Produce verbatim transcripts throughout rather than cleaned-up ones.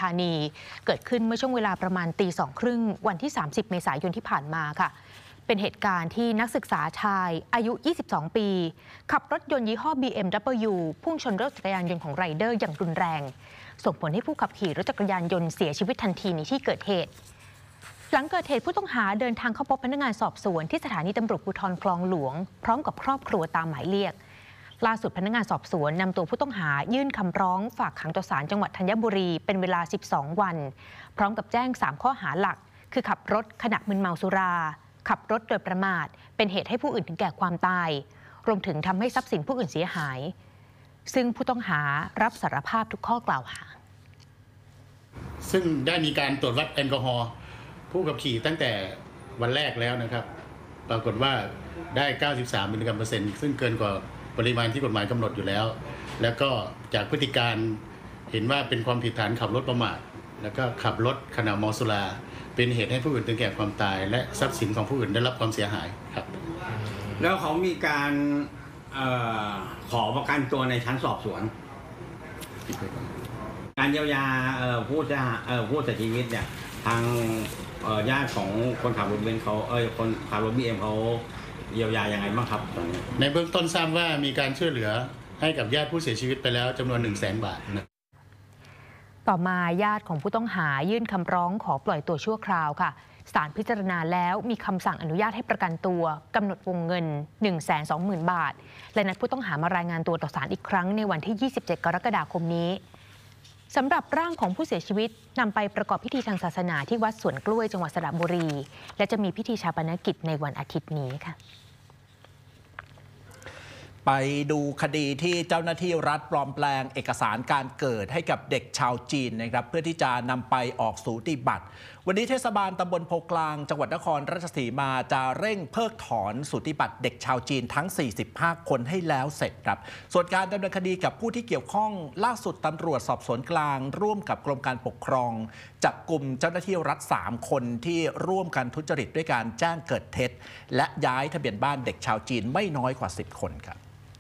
านีเกิดขึ้นเมื่อช่วงเวลาประมาณตีสองครึ่งวันที่ สามสิบ เมษายนที่ผ่านมาค่ะเป็นเหตุการณ์ที่นักศึกษาชายอายุ ยี่สิบสอง ปีขับรถยนต์ยี่ห้อ บี เอ็ม ดับเบิลยู พุ่งชนรถจักรยานยนต์ของไรเดอร์อย่างรุนแรงส่งผลให้ผู้ขับขี่รถจักรยานยนต์เสียชีวิตทันทีในที่เกิดเหตุหลังเกิดเหตุผู้ต้องหาเดินทางเข้าพบพนักงานสอบสวนที่สถานีตำรวจภูธรคลองหลวงพร้อมกับครอบครัวตามหมายเรียกล่าสุดพนักงานสอบสวนนำตัวผู้ต้องหายื่นคำร้องฝากขังต่อศาลจังหวัดธัญบุรีเป็นเวลาสิบสองวันพร้อมกับแจ้งสามข้อหาหลักคือขับรถขณะมึนเมาสุราขับรถโดยประมาทเป็นเหตุให้ผู้อื่นถึงแก่ความตายรวมถึงทำให้ทรัพย์สินผู้อื่นเสียหายซึ่งผู้ต้องหารับสารภาพทุกข้อกล่าวหาซึ่งได้มีการตรวจวัดแอลกอฮอล์ผู้ขับขี่ตั้งแต่วันแรกแล้วนะครับปรากฏว่าได้เก้าสิบสามมิลลิกรัมเปอร์เซ็นต์ซึ่งเกินกว่าปริมาณที่กฎหมายกำหนดอยู่แล้วแล้วก็จากพฤติการเห็นว่าเป็นความผิดฐานขับรถประมาทแล้วก็ขับรถขณะเมาสุราเป็นเหตุให้ผู้อื่นถึงแก่ความตายและทรัพย์สินของผู้อื่นได้รับความเสียหายครับแล้วเขามีการเอ่อขอประกันตัวในชั้นสอบสวนการเยียวยาผู้เสียหายผู้เสียชีวิตเนี่ยทางญาติของคนขับรถเบนซ์เขาเอ้ยคนขับรถ บี เอ็ม เขาเยียวยายังไงบ้างครับตอนนี้ในเบื้องต้นทราบว่ามีการช่วยเหลือให้กับญาติผู้เสียชีวิตไปแล้วจำนวน หนึ่งแสน บาทนะต่อมาญาติของผู้ต้องหายื่นคำร้องขอปล่อยตัวชั่วคราวค่ะศาลพิจารณาแล้วมีคำสั่งอนุญาตให้ประกันตัวกำหนดวงเงิน หนึ่งแสนสองหมื่น บาทและนัดผู้ต้องหามารายงานตัวต่อศาลอีกครั้งในวันที่ ยี่สิบเจ็ด กรกฎาคมนี้สำหรับร่างของผู้เสียชีวิตนำไปประกอบพิธีทางศาสนาที่วัดสวนกล้วยจังหวัดสระบุรีและจะมีพิธีชาปนกิจในวันอาทิตย์นี้ค่ะไปดูคดีที่เจ้าหน้าที่รัฐปลอมแปลงเอกสารการเกิดให้กับเด็กชาวจีนนะครับเพื่อที่จะนำไปออกสูติบัตรวันนี้เทศบาลตำบลโพกลางจังหวัดนครราชสีมาจะเร่งเพิกถอนสูติบัตรเด็กชาวจีนทั้งสี่สิบห้าคนให้แล้วเสร็จครับส่วนการดำเนินคดีกับผู้ที่เกี่ยวข้องล่าสุดตำรวจสอบสวนกลางร่วมกับกรมการปกครองจับกลุ่มเจ้าหน้าที่รัฐสามคนที่ร่วมกันทุจริตด้วยการแจ้งเกิดเท็จและย้ายทะเบียนบ้านเด็กชาวจีนไม่น้อยกว่าสิบคนครับ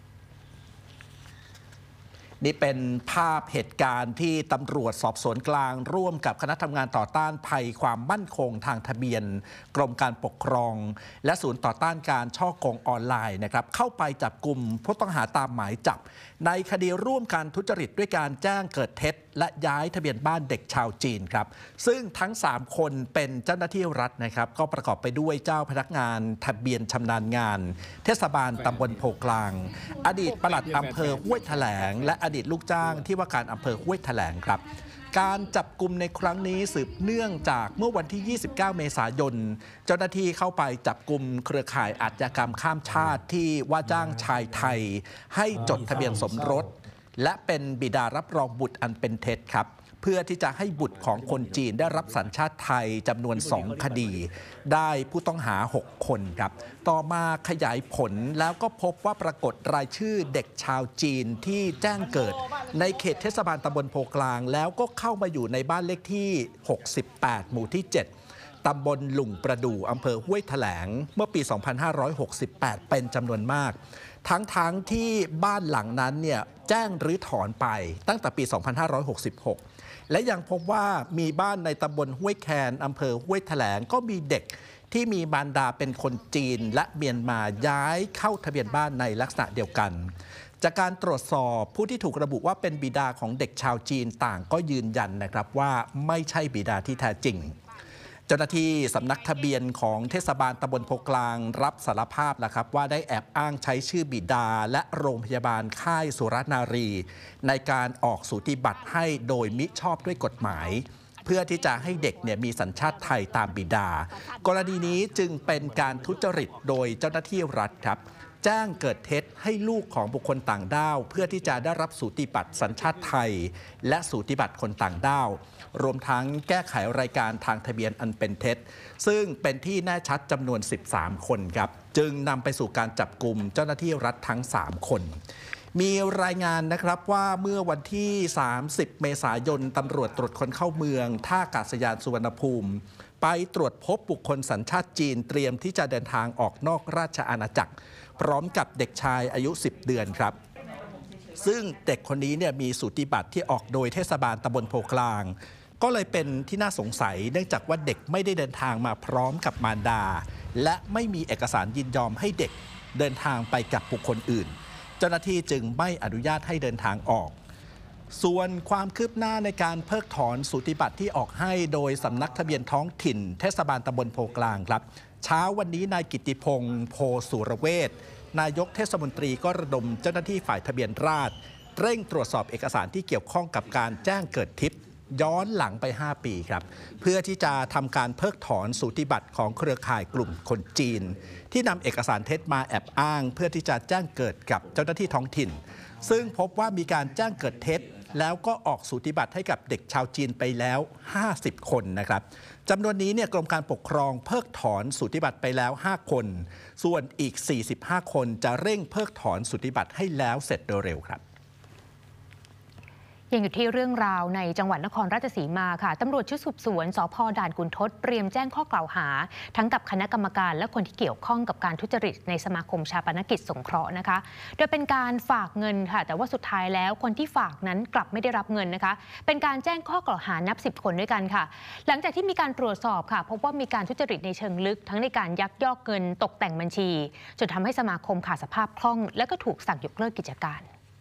นี่เป็นภาพเหตุการณ์ที่ตำรวจสอบสวนกลางร่วมกับคณะทำงานต่อต้านภัยความมั่นคงทางทะเบียนกรมการปกครองและศูนย์ต่อต้านการฉ้อโกงออนไลน์นะครับเข้าไปจับกลุ่มผู้ต้องหาตามหมายจับในคดีร่วมกันทุจริตด้วยการแจ้งเกิดเท็จและย้ายทะเบียนบ้านเด็กชาวจีนครับซึ่งทั้งสามคนเป็นเจ้าหน้าที่รัฐนะครับก็ประกอบไปด้วยเจ้าพนักงานทะเบียนชำนาญงานเทศบาลตำบลโพกลางอดีตปลัดอำเภอห้วยแถลงและอดีตลูกจ้างที่ว่าการอำเภอห้วยแถลงครับการจับกลุ่มในครั้งนี้สืบเนื่องจากเมื่อวันที่ ยี่สิบเก้า เมษายนเจ้าหน้าที่เข้าไปจับกลุ่มเครือข่ายอาชญากรรมข้ามชาติที่ว่าจ้างชายไทยให้จดทะเบียนสมรสและเป็นบิดารับรองบุตรอันเป็นเท็จครับเพื่อที่จะให้บุตรของคนจีนได้รับสัญชาติไทยจำนวนสองคดีได้ผู้ต้องหาหกคนครับต่อมาขยายผลแล้วก็พบว่าปรากฏรายชื่อเด็กชาวจีนที่แจ้งเกิดในเขตเทศบาลตำบลโพกลางแล้วก็เข้ามาอยู่ในบ้านเลขที่หกสิบแปดหมู่ที่เจ็ดตำบลหลุ่งประดู่อำเภอห้วยแถลงเมื่อปี สองพันห้าร้อยหกสิบแปด เป็นจำนวนมากทั้งๆ ท, ที่บ้านหลังนั้นเนี่ยแจ้งรื้อถอนไปตั้งแต่ปี สองพันห้าร้อยหกสิบหก และยังพบว่ามีบ้านในตำบลห้วยแคนอำเภอห้วยแถลงก็มีเด็กที่มีมารดาเป็นคนจีนและเมียนมาย้ายเข้าทะเบียนบ้านในลักษณะเดียวกันจากการตรวจสอบผู้ที่ถูกระบุว่าเป็นบิดาของเด็กชาวจีนต่างก็ยืนยันนะครับว่าไม่ใช่บิดาที่แท้จริงเจ้าหน้าที่สำนักทะเบียนของเทศบาลตำบลโพกลางรับสารภาพแล้วครับว่าได้แอบอ้างใช้ชื่อบิดาและโรงพยาบาลค่ายสุรนารีในการออกสูติบัตรให้โดยมิชอบด้วยกฎหมายเพื่อที่จะให้เด็กเนี่ยมีสัญชาติไทยตามบิดากรณีนี้จึงเป็นการทุจริตโดยเจ้าหน้าที่รัฐครับแจ้งเกิดเท็จให้ลูกของบุคคลต่างด้าวเพื่อที่จะได้รับสูติบัตรสัญชาติไทยและสูติบัตรคนต่างด้าวรวมทั้งแก้ไขรายการทางทะเบียนอันเป็นเท็จซึ่งเป็นที่แน่ชัดจำนวนสิบสามคนครับจึงนำไปสู่การจับกุมเจ้าหน้าที่รัฐทั้งสามคนมีรายงานนะครับว่าเมื่อวันที่สามสิบเมษายนตำรวจตรวจคนเข้าเมืองท่าอากาศยานสุวรรณภูมิไปตรวจพบบุคคลสัญชาติจีนเตรียมที่จะเดินทางออกนอกราชอาณาจักรพร้อมกับเด็กชายอายุสิบเดือนครับซึ่งเด็กคนนี้เนี่ยมีสูติบัตรที่ออกโดยเทศบาลตำบลโพกลางก็เลยเป็นที่น่าสงสัยเนื่องจากว่าเด็กไม่ได้เดินทางมาพร้อมกับมารดาและไม่มีเอกสารยินยอมให้เด็กเดินทางไปกับบุคคลอื่นเจ้าหน้าที่จึงไม่อนุญาตให้เดินทางออกส่วนความคืบหน้าในการเพิกถอนสูติบัตรที่ออกให้โดยสำนักทะเบียนท้องถิ่นเทศบาลตำบลโพกลางครับเช้าวันนี้นายกิตติพงศ์โพสุรเวชนายกเทศมนตรีก็ระดมเจ้าหน้าที่ฝ่ายทะเบียนราษฎร์เร่งตรวจสอบเอกสารที่เกี่ยวข้องกับการแจ้งเกิดทิพย์ย้อนหลังไปห้าปีครับเพื่อที่จะทำการเพิกถอนสูติบัตรของเครือข่ายกลุ่มคนจีนที่นำเอกสารเท็จมาแอบอ้างเพื่อที่จะแจ้งเกิดกับเจ้าหน้าที่ท้องถิ่นซึ่งพบว่ามีการแจ้งเกิดเท็จแล้วก็ออกสูติบัตรให้กับเด็กชาวจีนไปแล้วห้าสิบคนนะครับจำนวนนี้เนี่ยกรมการปกครองเพิกถอนสูติบัตรไปแล้วห้าคนส่วนอีกสี่สิบห้าคนจะเร่งเพิกถอนสูติบัตรให้แล้วเสร็จโดยเร็วครับยังอยู่ที่เรื่องราวในจังหวัดนครราชสีมาค่ะตำรวจชุดสืบสวนสภ.ด่านขุนทดเตรียมแจ้งข้อกล่าวหาทั้งกับคณะกรรมการและคนที่เกี่ยวข้องกับการทุจริตในสมาคมชาปนกิจสงเคราะห์นะคะโดยเป็นการฝากเงินค่ะแต่ว่าสุดท้ายแล้วคนที่ฝากนั้นกลับไม่ได้รับเงินนะคะเป็นการแจ้งข้อกล่าวหานับสิบคนด้วยกันค่ะหลังจากที่มีการตรวจสอบค่ะพบว่ามีการทุจริตในเชิงลึกทั้งในการยักยอกเงินตกแต่งบัญชีจนทำให้สมาคมขาดสภาพคล่องและก็ถูกสั่งยกเลิกกิจการ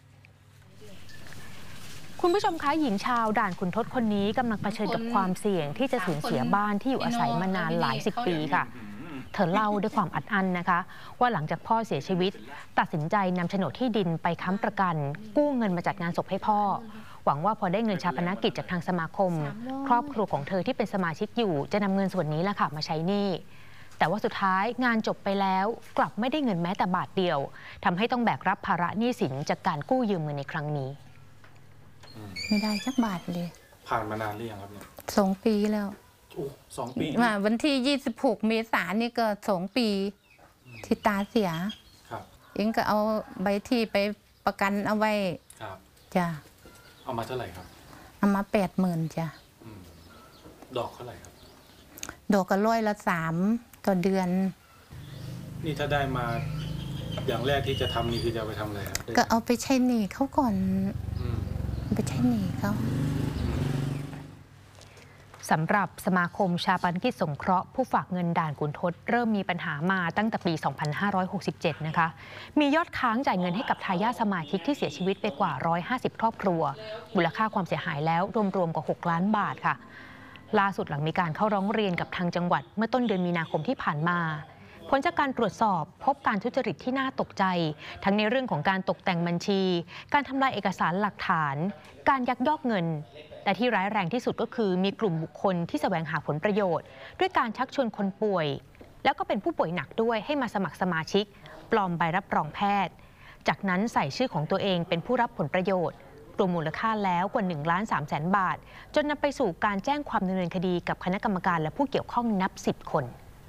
คุณผู้ชมคะหญิงชาวด่านขุนทดคนนี้กำลังเผชิญกับความเสี่ยงที่จะสูญเสียบ้านที่อยู่อาศัยมานานหลายสิบปีค่ะเธอเล่าด้วยความอัดอั้นนะคะว่าหลังจากพ่อเสียชีวิตตัดสินใจนำโฉนดที่ดินไปค้ำประกันกู้เงินมาจัดงานศพให้พ่อหวังว่าพอได้เงินชาปนกิจจากทางสมาคมครอบครัวของเธอที่เป็นสมาชิกอยู่จะนำเงินส่วนนี้แหละค่ะมาใช้หนี้แต่ว่าสุดท้ายงานจบไปแล้วกลับไม่ได้เงินแม้แต่บาทเดียวทำให้ต้องแบกรับภาระหนี้สินจากการกู้ยืมเงินในครั้งนี้ไม่ได้สักบาทเลยผ่านมานานหรือยังครับเนี่ยสองปีแล้วโอ้สองปีว่าวันที่ยี่สิบหกเมษายนนี่ก็สองปีที่ตาเสียครับเองก็เอาใบที่ไปประกันเอาไว้ครับจ้ะเอามาเท่าไหร่ครับเอามาแปดหมื่นจ้ะดอกเท่าไหร่ครับดอกก็ร้อยละสามต่อเดือนนี่ถ้าได้มาอย่างแรกที่จะทำนี่คือจะไปทำอะไรครับก็เอาไปใช้หนี้เขาก่อนไปใช้หนี้เขาสำหรับสมาคมชาปนกิจสงเคราะห์ผู้ฝากเงินด่านขุนทดเริ่มมีปัญหามาตั้งแต่ปี สองพันห้าร้อยหกสิบเจ็ด นะคะมียอดค้างจ่ายเงินให้กับทายาทสมาชิกที่เสียชีวิตไปกว่าหนึ่งร้อยห้าสิบครอบครัวมูลค่าความเสียหายแล้วรวมๆกว่าหกล้านบาทค่ะล่าสุดหลังมีการเข้าร้องเรียนกับทางจังหวัดเมื่อต้นเดือนมีนาคมที่ผ่านมาผลจากการตรวจสอบพบการทุจริตที่น่าตกใจทั้งในเรื่องของการตกแต่งบัญชีการทำลายเอกสารหลักฐานการยักยอกเงินแต่ที่ร้ายแรงที่สุดก็คือมีกลุ่มบุคคลที่แสวงหาผลประโยชน์ด้วยการชักชวนคนป่วยแล้วก็เป็นผู้ป่วยหนักด้วยให้มาสมัครสมาชิกปลอมใบรับรองแพทย์จากนั้นใส่ชื่อของตัวเองเป็นผู้รับผลประโยชน์รวมมูลค่าแล้วกว่าหนึ่งล้านสามแสนบาทจนนำไปสู่การแจ้งความดำเนินคดีกับคณะกรรมการและผู้เกี่ยวข้องนับสิบคน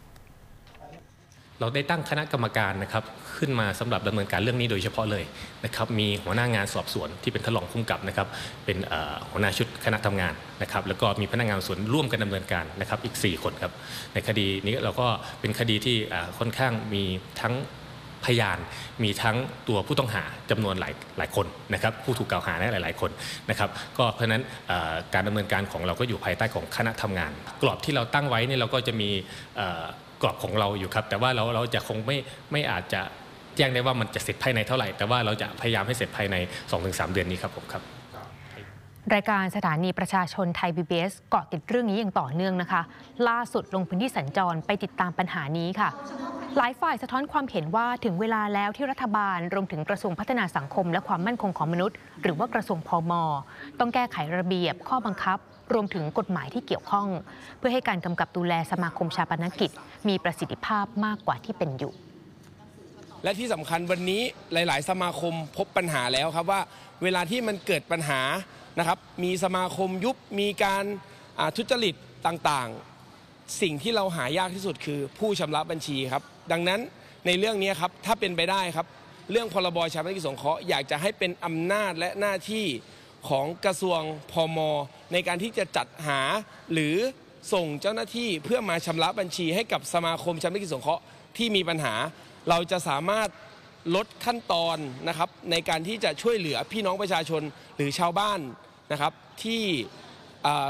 เราได้ตั้งคณะกรรมการนะครับขึ้นมาสำหรับดำเนินการเรื่องนี้โดยเฉพาะเลยนะครับมีหัวหน้างานสอบสวนที่เป็นท่านรองผู้กำกับนะครับเป็นหัวหน้าชุดคณะทำงานนะครับแล้วก็มีพนักงานสอบสวนร่วมกันดำเนินการนะครับอีกสี่คนครับในคดีนี้เราก็เป็นคดีที่ค่อนข้างมีทั้งพยานมีทั้งตัวผู้ต้องหาจำนวนหลายหลายคนนะครับผู้ถูกกล่าวหาหลายหลายคนนะครับก็เพราะฉะนั้นการดำเนินการของเราก็อยู่ภายใต้ของคณะทำงานกรอบที่เราตั้งไว้เนี่ยเราก็จะมีกรอบของเราอยู่ครับแต่ว่าเราเราจะคงไม่ไม่อาจจะแจ้งได้ว่ามันจะเสร็จภายในเท่าไหร่แต่ว่าเราจะพยายามให้เสร็จภายใน สองถึงสาม เดือนนี้ครับผมครับรายการสถานีประชาชนไทย พี บี เอส เกาะติดเรื่องนี้อย่างต่อเนื่องนะคะล่าสุดลงพื้นที่สัญจรไปติดตามปัญหานี้ค่ะหลายฝ่ายสะท้อนความเห็นว่าถึงเวลาแล้วที่รัฐบาลรวมถึงกระทรวงพัฒนาสังคมและความมั่นคงของมนุษย์หรือว่ากระทรวงพม.ต้องแก้ไขระเบียบข้อบังคับรวมถึงกฎหมายที่เกี่ยวข้องเพื่อให้การกำกับดูแลสมาคมชาปนกิจมีประสิทธิภาพมากกว่าที่เป็นอยู่และที่สำคัญวันนี้หลายๆสมาคมพบปัญหาแล้วครับว่าเวลาที่มันเกิดปัญหานะครับมีสมาคมยุบมีการทุจริตต่างๆสิ่งที่เราหายากที่สุดคือผู้ชำระบัญชีครับดังนั้นในเรื่องนี้ครับถ้าเป็นไปได้ครับเรื่องพรบชาปนกิจสงเคราะห์อยากจะให้เป็นอำนาจและหน้าที่ของกระทรวงพม.ในการที่จะจัดหาหรือส่งเจ้าหน้าที่เพื่อมาชำระบัญชีให้กับสมาคมชาปนกิจสงเคราะห์ที่มีปัญหาเราจะสามารถลดขั้นตอนนะครับในการที่จะช่วยเหลือพี่น้องประชาชนหรือชาวบ้านนะครับที่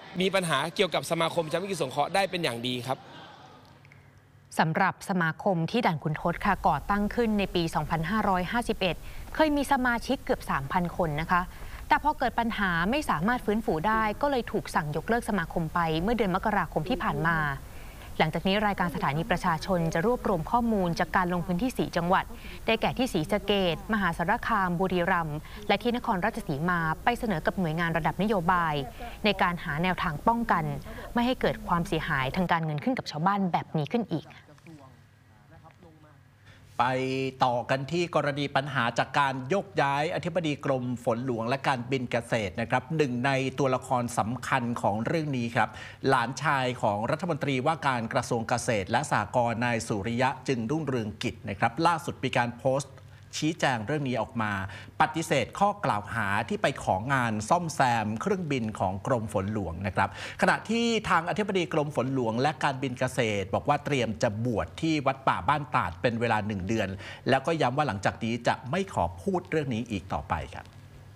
มีปัญหาเกี่ยวกับสมาคมจัดวิกิจสงเคราะห์ได้เป็นอย่างดีครับสำหรับสมาคมที่ด่านขุนทดค่ะก่อตั้งขึ้นในปี สองพันห้าร้อยห้าสิบเอ็ด เคยมีสมาชิกเกือบ สามพัน คนนะคะแต่พอเกิดปัญหาไม่สามารถฟื้นฟูได้ก็เลยถูกสั่งยกเลิกสมาคมไปเมื่อเดือนมกราคมที่ผ่านมาหลังจากนี้รายการสถานีประชาชนจะรวบรวมข้อมูลจากการลงพื้นที่สี่จังหวัดได้แก่ที่ศรีสะเกษมหาสารคามบุรีรัมย์และที่นครราชสีมาไปเสนอกับหน่วยงานระดับนโยบายในการหาแนวทางป้องกันไม่ให้เกิดความเสียหายทางการเงินขึ้นกับชาวบ้านแบบนี้ขึ้นอีกไปต่อกันที่กรณีปัญหาจากการยกย้ายอธิบดีกรมฝนหลวงและการบินเกษตรนะครับหนึ่งในตัวละครสำคัญของเรื่องนี้ครับหลานชายของรัฐมนตรีว่าการกระทรวงเกษตรและสหกรณ์นายสุริยะจึงรุ่งเรืองกิจนะครับล่าสุดมีการโพสต์ชี้แจงเรื่องนี้ออกมาปฏิเสธข้อกล่าวหาที่ไปของานซ่อมแซมเครื่องบินของกรมฝนหลวงนะครับขณะที่ทางอธิบดีกรมฝนหลวงและการบินเกษตรบอกว่าเตรียมจะบวชที่วัดป่าบ้านตาดเป็นเวลาหนึ่งเดือนแล้วก็ย้ำว่าหลังจากนี้จะไม่ขอพูดเรื่องนี้อีกต่อไปครับ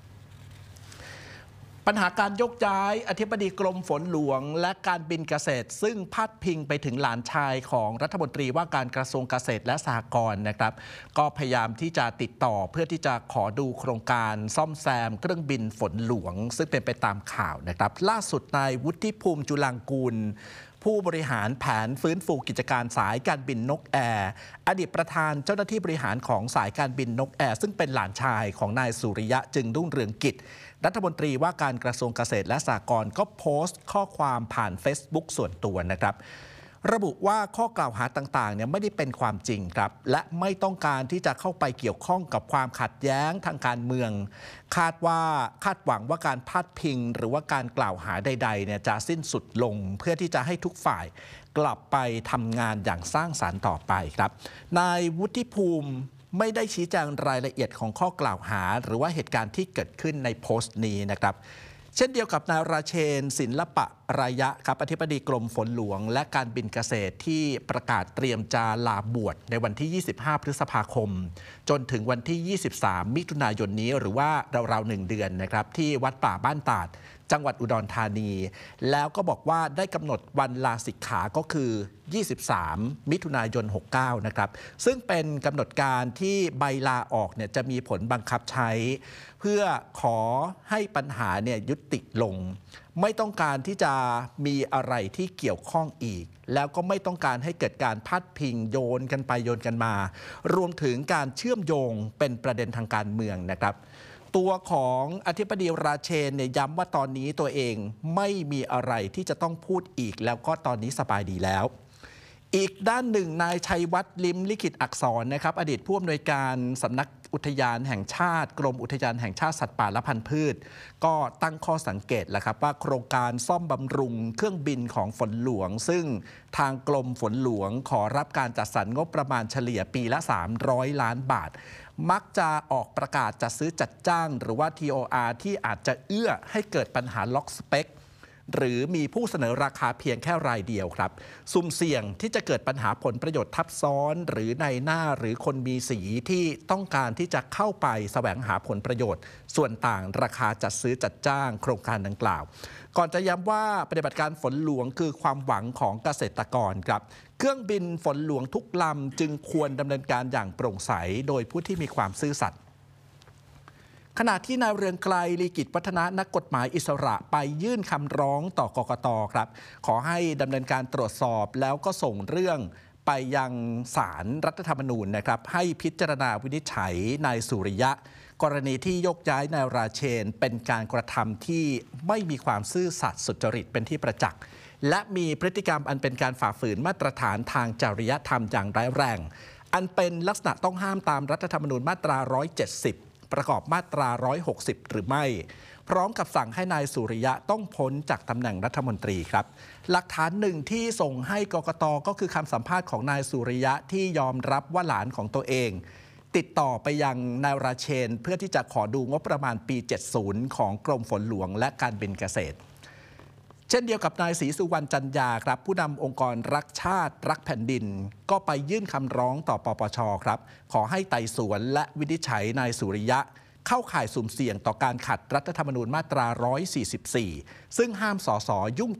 ปัญหาการยกย้ายอธิบดีกรมฝนหลวงและการบินเกษตรซึ่งพาดพิงไปถึงหลานชายของรัฐมนตรีว่าการกระทรวงเกษตรและสหกรณ์นะครับก็พยายามที่จะติดต่อเพื่อที่จะขอดูโครงการซ่อมแซมเครื่องบินฝนหลวงซึ่งเป็นไปตามข่าวนะครับล่าสุดนายวุฒิภูมิจุลังกูลผู้บริหารแผนฟื้นฟูกิจการสายการบินนกแอร์อดีตประธานเจ้าหน้าที่บริหารของสายการบินนกแอร์ซึ่งเป็นหลานชายของนายสุริยะจึงรุ่งเรืองกิจรัฐมนตรีว่าการกระทรวงเกษตรและสหกรณ์ก็โพสต์ข้อความผ่าน Facebook ส่วนตัวนะครับระบุว่าข้อกล่าวหาต่างๆเนี่ยไม่ได้เป็นความจริงครับและไม่ต้องการที่จะเข้าไปเกี่ยวข้องกับความขัดแย้งทางการเมืองคาดว่าคาดหวังว่าการพาดพิงหรือว่าการกล่าวหาใดๆเนี่ยจะสิ้นสุดลงเพื่อที่จะให้ทุกฝ่ายกลับไปทำงานอย่างสร้างสรรค์ต่อไปครับนายวุฒิภูมิไม่ได้ชี้แจงรายละเอียดของข้อกล่าวหาหรือว่าเหตุการณ์ที่เกิดขึ้นในโพสต์นี้นะครับเช่นเดียวกับนายราเชนศิลปะรายะครับอธิบดีกรมฝนหลวงและการบินเกษตรที่ประกาศเตรียมจะลาบวชในวันที่ยี่สิบห้าพฤษภาคมจนถึงวันที่ยี่สิบสามมิถุนายนนี้หรือว่าราวๆหนึ่งเดือนนะครับที่วัดป่าบ้านตาดจังหวัดอุดรธานีแล้วก็บอกว่าได้กำหนดวันลาสิกขาก็คือยี่สิบสามมิถุนายนหกสิบเก้านะครับซึ่งเป็นกำหนดการที่ใบลาออกเนี่ยจะมีผลบังคับใช้เพื่อขอให้ปัญหาเนี่ยยุติลงไม่ต้องการที่จะมีอะไรที่เกี่ยวข้องอีกแล้วก็ไม่ต้องการให้เกิดการพัดพิงโยนกันไปโยนกันมารวมถึงการเชื่อมโยงเป็นประเด็นทางการเมืองนะครับตัวของอธิบดีราเชนเนี่ยย้ำว่าตอนนี้ตัวเองไม่มีอะไรที่จะต้องพูดอีกแล้วก็ตอนนี้สบายดีแล้วอีกด้านหนึ่งนายชัยวัฒน์ลิมลิขิตอักษรนะครับอดีตผู้อำนวยการสำนักอุทยานแห่งชาติกรมอุทยานแห่งชาติสัตว์ป่าและพันธุ์พืชก็ตั้งข้อสังเกตแหละครับว่าโครงการซ่อมบำรุงเครื่องบินของฝนหลวงซึ่งทางกรมฝนหลวงขอรับการจัดสรรงบประมาณเฉลี่ยปีละสามร้อยล้านบาทมักจะออกประกาศจัดซื้อจัดจ้างหรือว่า ที โอ อาร์ ที่อาจจะเอื้อให้เกิดปัญหาล็อกสเปคหรือมีผู้เสนอราคาเพียงแค่รายเดียวครับสุ่มเสี่ยงที่จะเกิดปัญหาผลประโยชน์ทับซ้อนหรือในหน้าหรือคนมีสีที่ต้องการที่จะเข้าไปแสวงหาผลประโยชน์ส่วนต่างราคาจัดซื้อจัดจ้างโครงการดังกล่าวก่อนจะย้ำว่าปฏิบัติการฝนหลวงคือความหวังของเกษตรกรครับเครื่องบินฝนหลวงทุกลำจึงควรดำเนินการอย่างโปร่งใสโดยผู้ที่มีความซื่อสัตย์ขณะที่นายเรืองไกรลีกิจวัฒนะนักกฎหมายอิสระไปยื่นคำร้องต่อกกต.ครับขอให้ดำเนินการตรวจสอบแล้วก็ส่งเรื่องไปยังศาลรัฐธรรมนูญนะครับให้พิจารณาวินิจฉัยนายสุริยะกรณีที่ยกย้ายนายราเชนเป็นการกระทำที่ไม่มีความซื่อสัตย์สุจริตเป็นที่ประจักษ์และมีพฤติกรรมอันเป็นการฝ่าฝืนมาตรฐานทางจริยธรรมอย่างร้ายแรงอันเป็นลักษณะต้องห้ามตามรัฐธรรมนูญมาตราหนึ่งร้อยเจ็ดสิบประกอบมาตราหนึ่งร้อยหกสิบหรือไม่พร้อมกับสั่งให้นายสุริยะต้องพ้นจากตำแหน่งรัฐมนตรีครับหลักฐานหนึ่งที่ส่งให้กกต.ก็คือคำสัมภาษณ์ของนายสุริยะที่ยอมรับว่าหลานของตัวเองติดต่อไปยังนายราเชนเพื่อที่จะขอดูงบประมาณปีเจ็ดสิบของกรมฝนหลวงและการบินเกษตรเช่นเดียวกับนายศรีสุวรรณจันยาครับผู้นำองค์กรรักชาติรักแผ่นดินก็ไปยื่นคำร้องต่อปปชครับขอให้ไต่สวนและวินิจฉัยนายสุริยะเข้าข่ายสุ่มเสี่ยงต่อการขัดรัฐธรรมนูญมาตราหนึ่งร้อยสี่สิบสี่ซึ่งห้ามสสยุ่ง